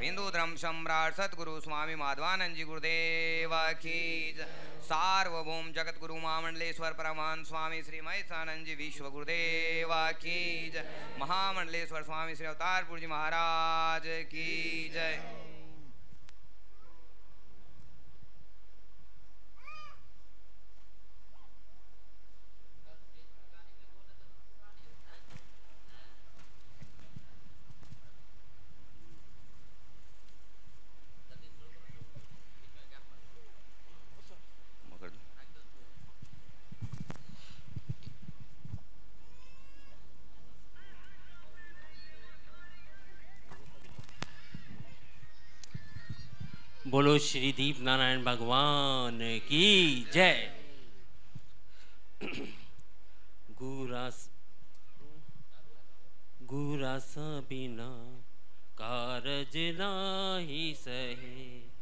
हिंदू धर्म सम्राट सतगुरु स्वामी माधवानंद जी गुरुदेव की जय। सार्वभौम जगत गुरु महामंडलेश्वर परमानंद स्वामी श्री महेशानंद जी विश्व गुरुदेव की जय। महामंडलेश्वर स्वामी श्री अवतारपुर जी महाराज की जय। बोलो श्री दीप नारायण भगवान की जय। गुरासा बिना कारज नाही सहे,